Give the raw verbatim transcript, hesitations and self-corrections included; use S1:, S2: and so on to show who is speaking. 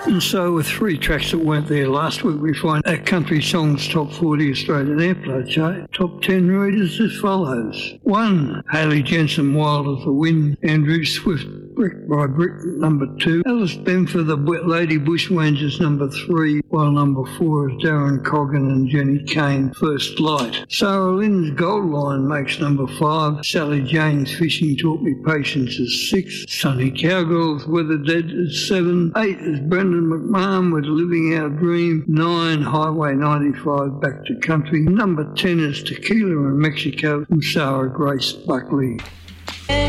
S1: And so with three tracks that weren't there last week, we find our Country Songs Top forty Australian Airplay chart. Top ten readers as follows. one. Hayley Jensen, Wild as the Wind. Andrew Swift, Brick by Brick, number two. Alice Benford, The Lady Bushwangers, number three. While number four is Darren Coggan and Jenny Kane, First Light. Sarah Lynn's Gold Line makes number five. Sally Jane's Fishing Taught Me Patience is six. Sunny Cowgirls, Weather Dead is seven. Eight is Brendan McMahon with Living Our Dream. Nine, Highway ninety-five, Back to Country. Number ten is Tequila in Mexico from Sarah Grace Buckley.